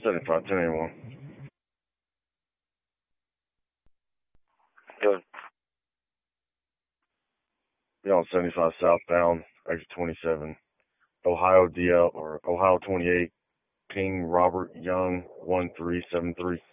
75, 1081. Good. Be on 75 southbound, exit 27, Ohio DL or Ohio 28, King Robert Young 1373.